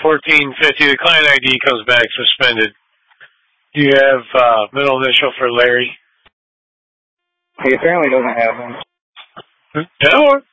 1450. The client ID comes back suspended. Do you have middle initial for Larry? He apparently doesn't have one. No.